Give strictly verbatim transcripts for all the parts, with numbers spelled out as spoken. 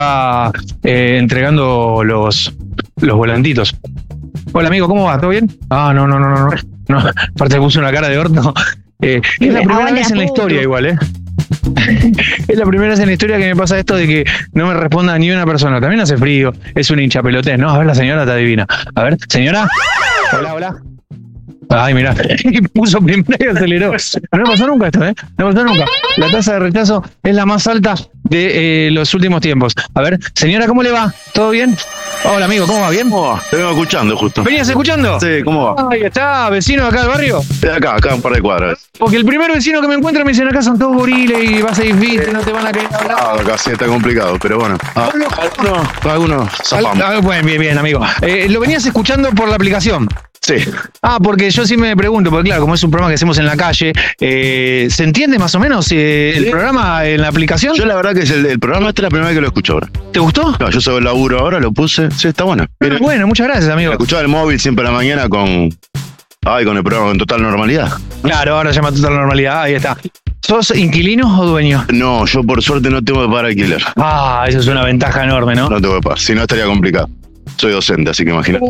está eh, entregando los, los volantitos. Hola amigo, ¿cómo va? ¿Todo bien? Ah, no, no, no, no, no. no. Aparte me puse una cara de orto. Eh, es la primera vez en la historia igual, ¿eh? Es la primera vez en la historia que me pasa esto de que no me responda ni una persona. También hace frío, es un hinchapelotés, ¿no? A ver, la señora está divina. A ver, señora. Hola, hola. Ay, mirá, puso primero y aceleró. No me pasó nunca esto, ¿eh? No me pasó nunca. La tasa de rechazo es la más alta de eh, los últimos tiempos. A ver, señora, ¿cómo le va? ¿Todo bien? Hola, amigo, ¿cómo va? ¿Bien? ¿Cómo va? Te vengo escuchando justo. ¿Venías escuchando? Sí, ¿cómo va? Ahí está, vecino de acá del barrio. De acá, acá un par de cuadras. Porque el primer vecino que me encuentra me dicen acá son todos goriles y vas a ir fit, no te van a querer hablar. Ah, acá sí está complicado, pero bueno. Ah, algunos, algunos zafamos. Al, bueno, bien, bien, amigo. Eh, ¿Lo venías escuchando por la aplicación? Sí. Ah, porque yo sí me pregunto, porque claro, como es un programa que hacemos en la calle, eh, ¿se entiende más o menos eh, el ¿Sí? programa en la aplicación? Yo la verdad que es el, el programa este es la primera vez que lo escucho ahora. ¿Te gustó? No, yo soy el laburo ahora, lo puse. Sí, está bueno. Ah, bueno, muchas gracias, amigo. Escuchaba el móvil siempre a la mañana con... Ay, con el programa en total normalidad. Claro, ahora se llama total normalidad, ahí está. ¿Sos inquilino o dueño? No, yo por suerte no tengo que pagar alquiler. Ah, eso es una ventaja enorme, ¿no? No tengo que pagar, si no estaría complicado. Soy docente, así que imagínate.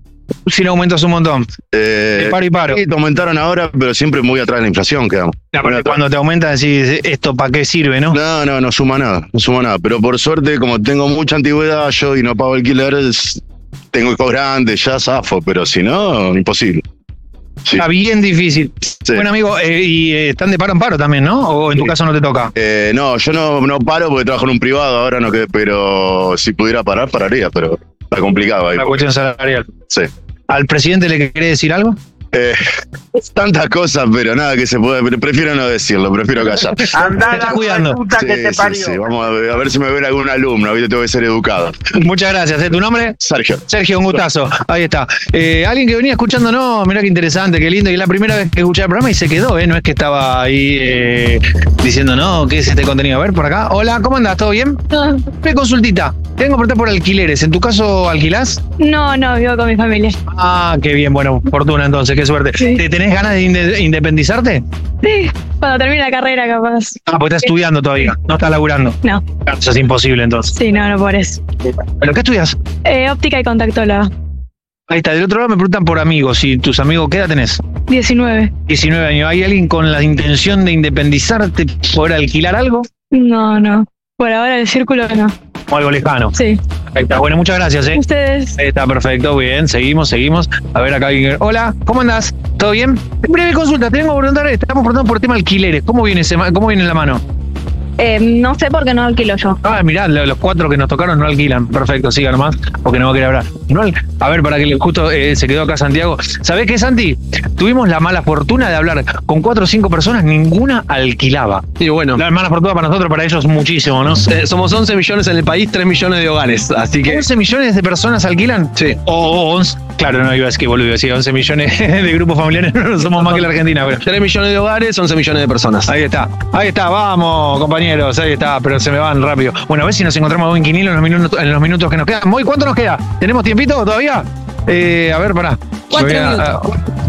Si no aumentas un montón. Eh, paro y paro. Sí, te aumentaron ahora, pero siempre muy atrás de la inflación quedamos. Aparte, cuando te aumentan decís, ¿esto para qué sirve, no? No, no, no suma nada, no suma nada. Pero por suerte, como tengo mucha antigüedad yo y no pago alquiler, es- tengo hijos grandes, ya zafo, pero si no, imposible. Sí. Está bien difícil. Sí. Bueno, amigo, eh, y eh, están de paro en paro también, ¿no? ¿O en tu Sí. caso no te toca? Eh, no, yo no, no paro porque trabajo en un privado, ahora no quedé, pero si pudiera parar, pararía, pero está complicado ahí. La cuestión salarial. Sí. ¿Al presidente le querés decir algo? Eh, tantas cosas, pero nada que se puede, pero prefiero no decirlo, prefiero callar. Andá, te estás cuidando. Sí, sí, sí, vamos a ver, a ver si me ven algún alumno, ahorita tengo que ser educado. Muchas gracias. ¿eh? ¿Tu nombre? Sergio. Sergio, un gustazo. Ahí está. Eh, alguien que venía escuchando, no, mirá qué interesante, qué lindo. Y es la primera vez que escuché el programa y se quedó, ¿eh? No es que estaba ahí eh, diciendo, no, ¿qué es este contenido? A ver, por acá. Hola, ¿cómo andás? ¿Todo bien? No, Una consultita. Tengo que preguntar por alquileres. ¿En tu caso alquilás? no, no, vivo con mi familia. Ah, qué bien. Bueno, fortuna entonces, qué suerte. Sí. ¿Te tenés ganas de inde- independizarte? Sí, cuando termine la carrera, capaz. Ah, porque estás estudiando todavía. No estás laburando. No, Eso es imposible entonces. sí, no, no por eso. ¿Pero qué estudias? Eh, óptica y contactóloga. Ahí está. Del otro lado me preguntan por amigos. ¿Y tus amigos qué edad tenés? diecinueve. diecinueve años. ¿Hay alguien con la intención de independizarte, poder alquilar algo? No, no. Por ahora el círculo no. O algo lejano. Sí. Ahí está. Bueno, muchas gracias, ¿eh? Ustedes. Ahí está, perfecto. Bien, seguimos, seguimos. A ver acá alguien. Hola, ¿cómo andás? ¿Todo bien? Breve consulta. Te vengo a preguntar, estamos preguntando por el tema alquileres. ¿Cómo viene ese, ma- cómo viene la mano? Eh, no sé por qué no alquilo yo. Ah, mirá, lo- los cuatro que nos tocaron no alquilan. Perfecto, siga nomás, porque no va a querer hablar. No al- a ver, para que le- justo eh, se quedó acá Santiago. ¿Sabés qué, Santi? Tuvimos la mala fortuna de hablar con cuatro o cinco personas, ninguna alquilaba. Y bueno, La mala fortuna para nosotros, para ellos muchísimo, ¿no? eh, somos once millones en el país, tres millones de hogares, así que ¿once millones de personas alquilan? sí. O, o once, claro, no iba a decir que boludo, iba a decir once millones de grupos familiares, no somos más que la Argentina, pero tres millones de hogares, once millones de personas. ahí está, ahí está, vamos compañeros, ahí está, pero se me van rápido. Bueno, a ver si nos encontramos a un inquilino en los minutos, en los minutos que nos quedan. Moy, ¿cuánto nos queda? ¿Tenemos tiempito todavía? Eh, a ver, pará. Cuatro Voy a- minutos. a-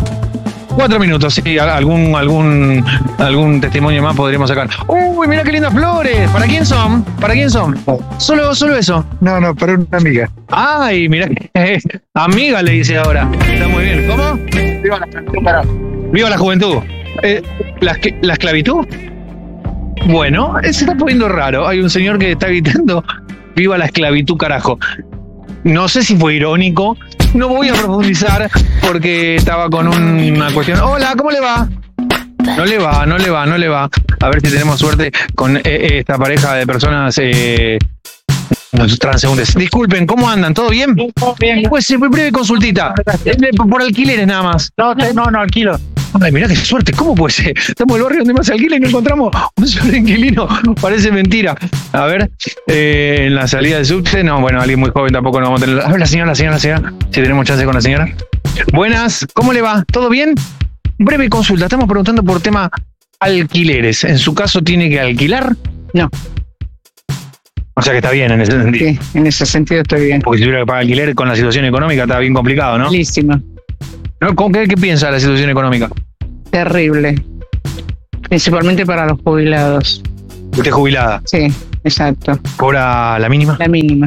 Cuatro minutos, sí, a- algún, algún, algún testimonio más podríamos sacar. Uy, mira qué lindas flores. ¿Para quién son? ¿Para quién son? Solo, solo eso. No, no, para una amiga. Ay, mira, amiga le dice ahora. Está muy bien. ¿Cómo? Viva la juventud. Eh, ¿la, escl- ¿La esclavitud? Bueno, eh, se está poniendo raro. Hay un señor que está gritando, viva la esclavitud, carajo. No sé si fue irónico. No voy a profundizar porque estaba con un- una cuestión. Hola, ¿cómo le va? No le va, no le va, no le va. A ver si tenemos suerte con eh, eh, esta pareja de personas eh, los transeúntes. Disculpen, ¿cómo andan? ¿Todo bien? Bien. Pues eh, breve consultita. Eh, Por por alquileres nada más. No, te- no, no, alquilo. Ay, mirá qué suerte, ¿cómo puede ser? Estamos en el barrio donde más se alquila y no encontramos un solo inquilino. Parece mentira. A ver, eh, en la salida del subte, no, bueno, alguien muy joven tampoco no vamos a tener. A ver, la señora, la señora, la señora. Si tenemos chance con la señora. Buenas, ¿cómo le va? ¿Todo bien? Breve consulta, estamos preguntando por tema alquileres. ¿En su caso tiene que alquilar? No. O sea que está bien en ese sentido. Sí, en ese sentido estoy bien. Porque si tuviera que pagar alquiler con la situación económica está bien complicado, ¿no? Malísimo. ¿No? ¿Con qué, qué piensa de la situación económica? Terrible. Principalmente para los jubilados. Usted es jubilada. Sí. Exacto, ¿Cobra la mínima? la mínima.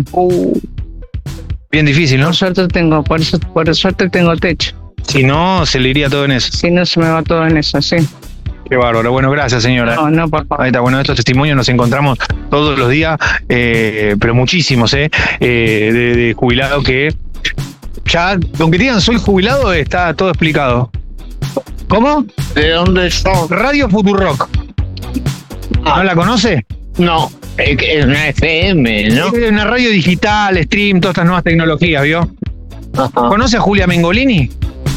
Bien difícil, ¿no? Por suerte tengo, por eso, por suerte tengo techo. Si no, se le iría todo en eso. Si no, se me va todo en eso, sí. Qué bárbaro. Bueno, gracias, señora. No, no, por favor. Ahí está, bueno, estos testimonios nos encontramos todos los días, eh, pero muchísimos, ¿eh? eh de, de jubilado que ya, aunque digan soy jubilado, está todo explicado. ¿Cómo? ¿De dónde son? Radio Futurock. ¿No la conoce? No, es que es una F M, ¿no? Es una radio digital, stream, todas estas nuevas tecnologías, ¿vio? Ajá. ¿Conoce a Julia Mengolini?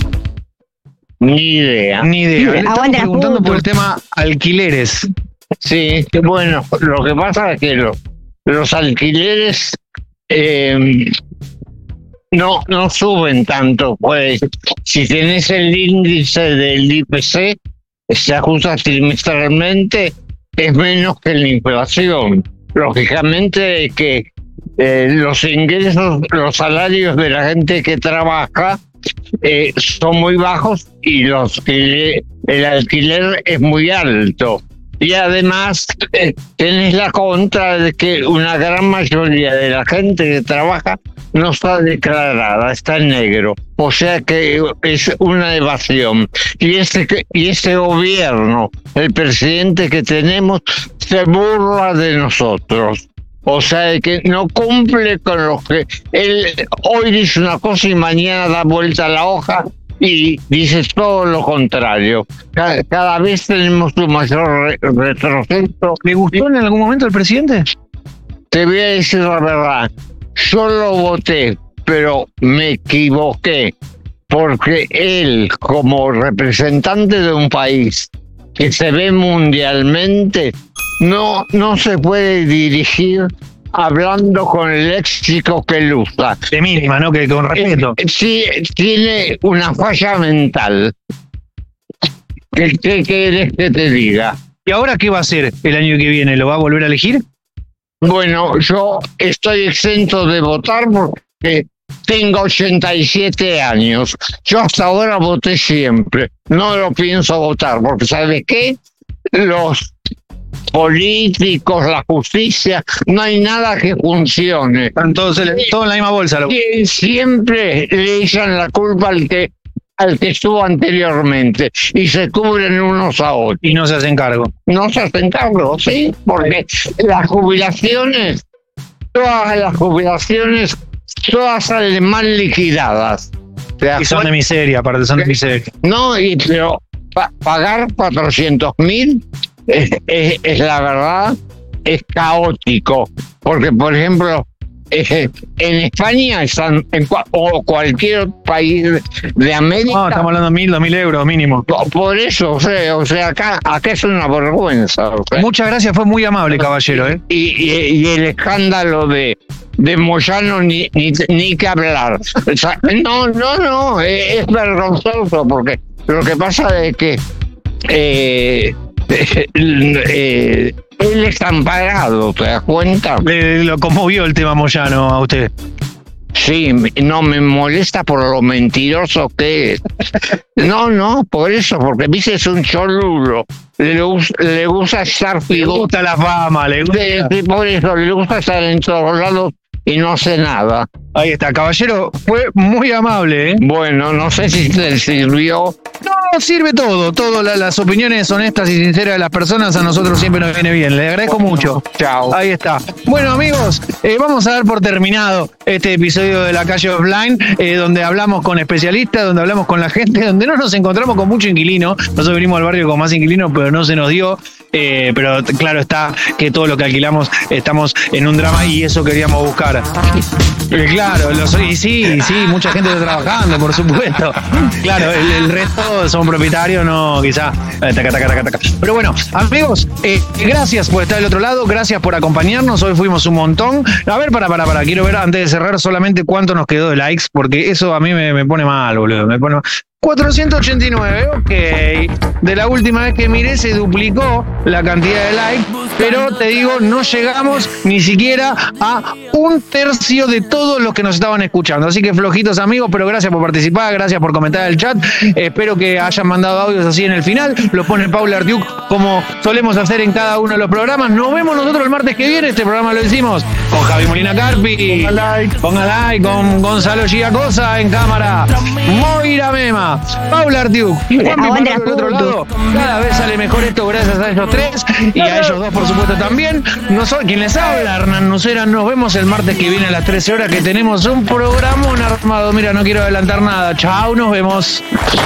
Ni idea. Ni idea. Le estamos Aguanta la preguntando Futu. por el tema alquileres. Sí, que bueno, lo que pasa es que lo- los alquileres eh, no, no suben tanto. Pues si tenés el índice del I P C, se ajusta trimestralmente, es menos que la inflación. Lógicamente que eh, los ingresos, los salarios de la gente que trabaja eh, son muy bajos y los que el alquiler es muy alto. Y además eh, tenés la contra de que una gran mayoría de la gente que trabaja no está declarada, está en negro. O sea que es una evasión. Y este, que- y este gobierno, el presidente que tenemos, se burla de nosotros. O sea, de que no cumple con lo que él hoy dice una cosa y mañana da vuelta a la hoja y dice todo lo contrario. Cada, cada vez tenemos un mayor re- retroceso. ¿Le gustó en algún momento el presidente? Te voy a decir la verdad, yo lo voté, pero me equivoqué, porque él, como representante de un país que se ve mundialmente, no, no se puede dirigir hablando con el léxico que él usa. De mínima, ¿no? Que con respeto. Eh, Sí, tiene una falla mental. ¿Qué, qué quieres que te diga? ¿Y ahora qué va a hacer el año que viene? ¿Lo va a volver a elegir? Bueno, yo estoy exento de votar porque tengo ochenta y siete años. Yo hasta ahora voté siempre. No lo pienso votar porque, ¿sabes qué? Los políticos, la justicia, no hay nada que funcione. Están todos, en- todos en la misma bolsa. Lo- Sie- Siempre le echan la culpa al que al que estuvo anteriormente y se cubren unos a otros. Y no se hacen cargo. No se hacen cargo, sí, porque las jubilaciones, todas las jubilaciones, todas salen mal liquidadas. ¿Te das Y son de cuenta? miseria, aparte son de miseria. No, y pero pa- pagar cuatrocientos mil es, es, es la verdad, es caótico, porque por ejemplo, eh, en España están, en cua- o cualquier otro país de América, No, estamos hablando de mil, dos mil euros mínimo. por eso, o sea, o sea acá, acá es una vergüenza. O sea. Muchas gracias, fue muy amable, caballero, ¿eh? y, y- y el escándalo de, de Moyano ni, ni, ni que hablar. O sea, no, no, no, es, es vergonzoso porque lo que pasa es que eh, eh, eh, él está amparado, ¿te das cuenta? Le- lo conmovió el tema Moyano a usted. Sí, me- no me molesta por lo mentiroso que es. No, no, por eso, porque viste es un cholulo. Le, gus- le gusta estar Le figura. gusta la fama, le gusta. Sí, sí, por eso le gusta estar en todos lados y no hace nada. Ahí está, caballero, fue muy amable, ¿eh? Bueno, no sé si te sirvió. No, sirve todo, todo, la- las opiniones honestas y sinceras de las personas a nosotros siempre nos viene bien. Le agradezco mucho. Chao. Ahí está. Bueno, amigos, eh, vamos a dar por terminado este episodio de La Calle Offline, eh, donde hablamos con especialistas, donde hablamos con la gente, donde no nos encontramos con mucho inquilino. Nosotros venimos al barrio con más inquilinos, pero no se nos dio. Eh, pero t- claro está que todo lo que alquilamos estamos en un drama y eso queríamos buscar. Eh, claro, lo soy, y sí, sí, mucha gente está trabajando, por supuesto. Claro, el, el resto son propietarios, no, quizá. eh, taca, taca, taca, taca. Pero bueno, amigos, eh, gracias por estar del otro lado, gracias por acompañarnos. Hoy fuimos un montón. A ver, para, para, para, quiero ver antes de cerrar solamente cuánto nos quedó de likes, porque eso a mí me, me pone mal, boludo. Me pone, cuatrocientos ochenta y nueve, ok. De la última vez que miré se duplicó la cantidad de likes, pero te digo, no llegamos ni siquiera a un tercio de todos los que nos estaban escuchando. Así que flojitos amigos, pero gracias por participar, gracias por comentar el chat. Eh, espero que hayan mandado audios así en el final. Lo pone Paula Artiuk como solemos hacer en cada uno de los programas. Nos vemos nosotros el martes que viene. Este programa lo hicimos con Javi Molina Carpi, ponga like, ponga like, con Gonzalo Giacosa en cámara, Moira Mema, Paula Artiuk y Juan Pablo del otro lado. Cada vez sale mejor esto gracias a ellos tres y a ellos dos por supuesto también. Nosotros, quien les habla, Hernán Nucera, nos vemos el martes que viene a las trece horas que tenemos un programón armado. Mira, no quiero adelantar nada. Chao, nos vemos.